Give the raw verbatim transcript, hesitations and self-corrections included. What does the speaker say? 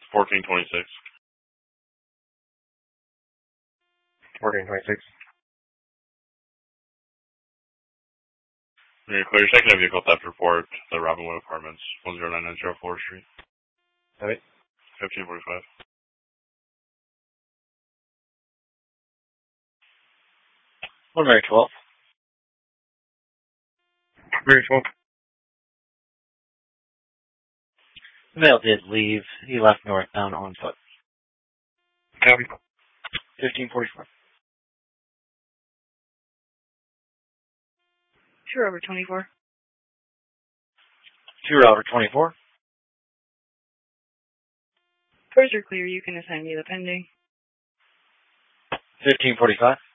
fourteen twenty-six. fourteen twenty-six. You're clear. Second vehicle theft report, the Robinwood Apartments, one zero nine nine zero fourth Street. Alright. fifteen forty-five. One Mary twelve. Mary twelve. The male did leave. He left northbound on foot. Copy. fifteen forty-four. Two over twenty-four. Two over twenty-four. Cars are clear. You can assign me the pending. fifteen forty-five.